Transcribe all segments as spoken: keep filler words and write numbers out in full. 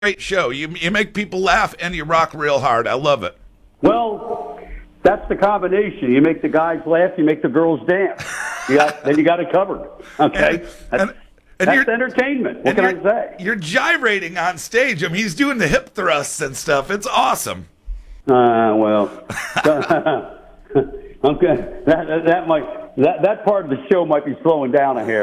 great show. You you make people laugh and you rock real hard. I love it. Well, that's the combination. You make the guys laugh, you make the girls dance. You got, then you got it covered. Okay, And, that's, and, and that's you're, entertainment. What can I you're, say? You're gyrating on stage. I mean, he's doing the hip thrusts and stuff. It's awesome. Uh, well, okay. That, that that might that that part of the show might be slowing down a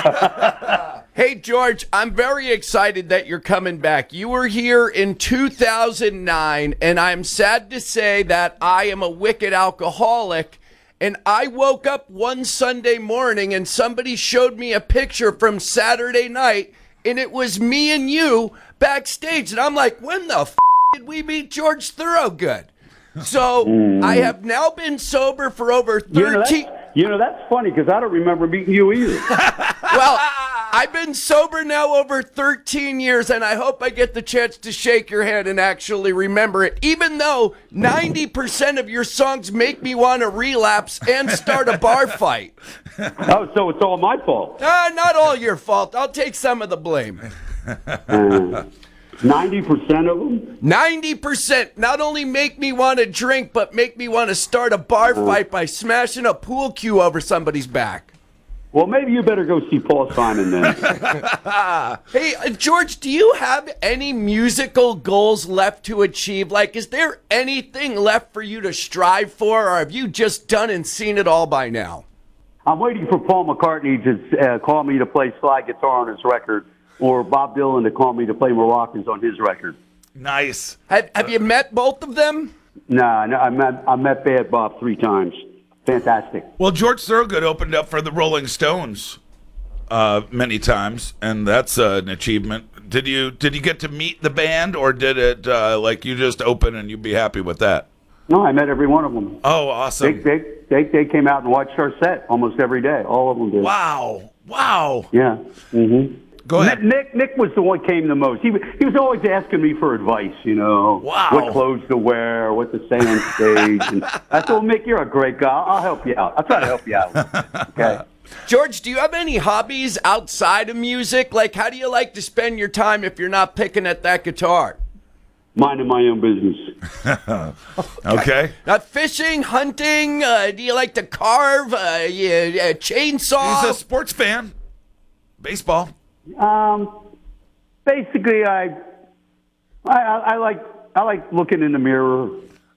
hair. Hey, George, I'm very excited that you're coming back. You were here in two thousand nine, and I'm sad to say that I am a wicked alcoholic. And I woke up one Sunday morning and somebody showed me a picture from Saturday night, and it was me and you backstage. And I'm like, when the f*** did we meet George Thorogood? So mm. I have now been sober for over thirteen. You know, you know that's funny because I don't remember meeting you either. Well, I've been sober now over thirteen years, and I hope I get the chance to shake your hand and actually remember it, even though ninety percent of your songs make me want to relapse and start a bar fight. Oh, so it's all my fault. Uh, not all your fault. I'll take some of the blame. Uh, ninety percent of them? ninety percent not only make me want to drink, but make me want to start a bar uh, fight by smashing a pool cue over somebody's back. Well, maybe you better go see Paul Simon then. Hey, uh, George, do you have any musical goals left to achieve? Like, is there anything left for you to strive for, or have you just done and seen it all by now? I'm waiting for Paul McCartney to uh, call me to play slide guitar on his record, or Bob Dylan to call me to play maracas on his record. Nice. Have, have you met both of them? Nah, no, I met, I met Bad Bob three times. Fantastic. Well, George Thorogood opened up for the Rolling Stones uh, many times, and that's uh, an achievement. Did you did you get to meet the band, or did it uh, like you just open and you'd be happy with that? No, I met every one of them. Oh, awesome! They they they, they came out and watched our set almost every day. All of them did. Wow! Wow! Yeah. Mm-hmm. Go ahead. Nick Nick was the one who came the most. He he was always asking me for advice, you know, wow. what clothes to wear, what to say on stage. And I told Mick, you're a great guy. I'll help you out. I'll try to help you out. Okay. George, do you have any hobbies outside of music? Like, how do you like to spend your time if you're not picking at that guitar? Minding my own business. Okay. Not fishing, hunting. Uh, do you like to carve? Uh, yeah, uh, chainsaw. He's a sports fan. Baseball. Um, basically, I, I, I like, I like looking in the mirror.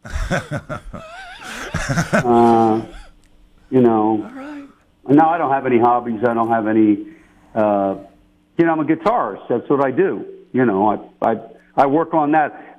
uh, you know. All right. No, I don't have any hobbies. I don't have any. Uh, you know, I'm a guitarist. That's what I do. You know, I, I, I work on that.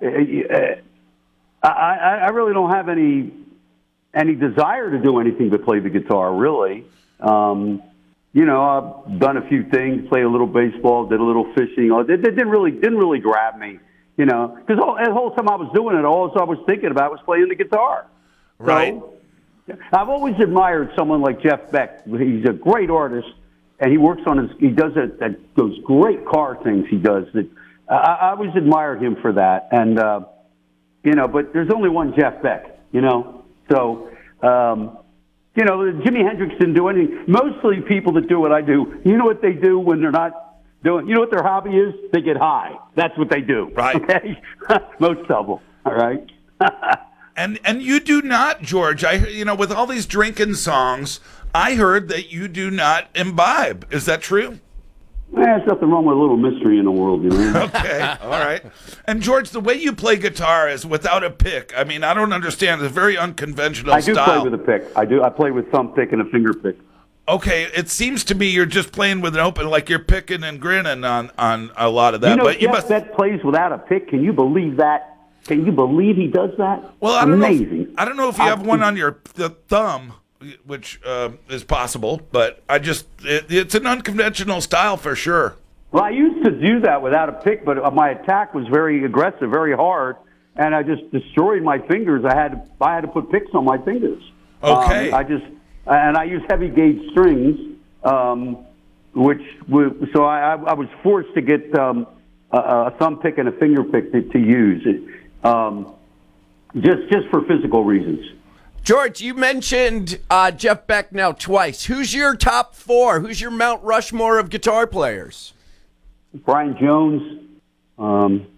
I, I, I really don't have any, any desire to do anything but play the guitar. Really. Um, You know, I've done a few things, played a little baseball, did a little fishing. It, it didn't really didn't really grab me, you know, because the whole time I was doing it, all I was thinking about was playing the guitar. Right. So, I've always admired someone like Jeff Beck. He's a great artist, and he works on his. He does it, that those great car things he does. That I, I always admired him for that, and uh, you know, but there's only one Jeff Beck, you know, so. Um, You know, Jimi Hendrix didn't do anything. Mostly people that do what I do, you know what they do when they're not doing, you know what their hobby is? They get high. That's what they do. Right. Okay? Most of them. All right? and and you do not, George. I you know, with all these drinking songs, I heard that you do not imbibe. Is that true? Eh, there's nothing wrong with a little mystery in the world, you know? Okay, all right. And, George, the way you play guitar is without a pick. I mean, I don't understand. It's a very unconventional I do style. play with a pick. I do. I play with thumb pick and a finger pick. Okay, it seems to me you're just playing with an open, like you're picking and grinning on, on a lot of that. You know, but you Jeff must... Beck plays without a pick. Can you believe that? Can you believe he does that? Well, I don't Amazing. know. If, I don't know if you have one on your the thumb, which uh, is possible, but I just it, it's an unconventional style for sure. Well, I used to do that without a pick, but my attack was very aggressive, very hard, and I just destroyed my fingers. I had to, I had to put picks on my fingers. Okay. Um, I just and I used heavy gauge strings, um, which w- so I, I was forced to get um, a, a thumb pick and a finger pick to, to use it, um, just just for physical reasons. George, you mentioned uh, Jeff Beck now twice. Who's your top four? Who's your Mount Rushmore of guitar players? Brian Jones, um,